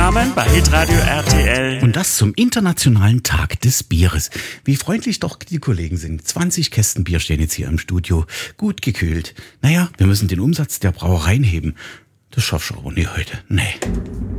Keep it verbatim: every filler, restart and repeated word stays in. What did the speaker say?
Rahmen bei Hitradio R T L. Und das zum Internationalen Tag des Bieres. Wie freundlich doch die Kollegen sind. zwanzig Kästen Bier stehen jetzt hier im Studio, gut gekühlt. Naja, wir müssen den Umsatz der Brauereien heben. Das schaffst du aber nie heute. Nee.